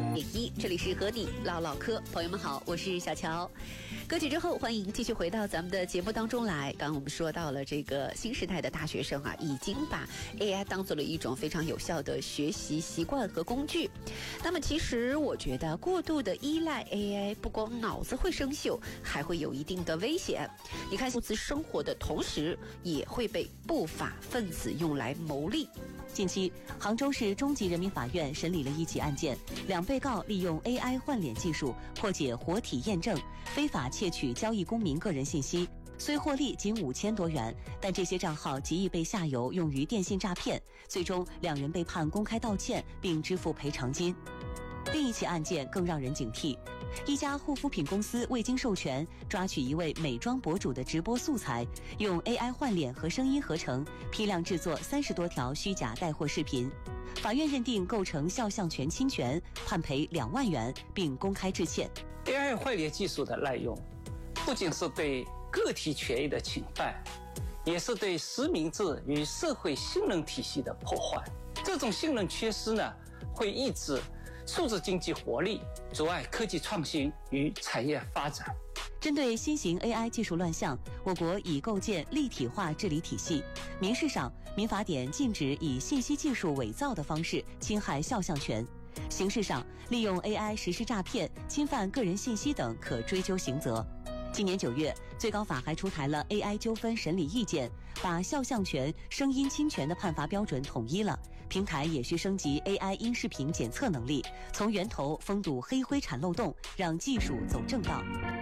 这里是和你唠唠嗑，朋友们好，我是小乔。歌曲之后，欢迎继续回到咱们的节目当中来。刚刚我们说到了这个新时代的大学生已经把 AI 当做了一种非常有效的学习习惯和工具。那么其实我觉得过度的依赖 AI， 不光脑子会生锈，还会有一定的危险。你看，数字生活的同时，也会被不法分子用来牟利。 近期，杭州市中级人民法院审理了一起案件，2被告利用 AI 换脸技术破解活体验证，非法窃取交易公民个人信息。虽获利仅5000多元，但这些账号极易被下游用于电信诈骗。最终，2人被判公开道歉并支付赔偿金。另一起案件更让人警惕。一家护肤品公司未经授权抓取一位美妆博主的直播素材，用 AI 换脸和声音合成，批量制作30多条虚假带货视频。法院认定构成肖像权侵权，判赔2万元，并公开致歉。 AI 换脸技术的滥用，不仅是对个体权益的侵犯，也是对实名制与社会信任体系的破坏。这种信任缺失呢，会抑制数字经济活力，阻碍科技创新与产业发展。 针对新型 AI 技术乱象，我国已构建立体化治理体系。民事上，民法典禁止以信息技术伪造的方式侵害肖像权；刑事上，利用 AI 实施诈骗、侵犯个人信息等可追究刑责。今年9月，最高法还出台了 AI 纠纷审理意见，把肖像权、声音侵权的判罚标准统一了。平台也需升级 AI 音视频检测能力，从源头封堵黑灰产漏洞，让技术走正道。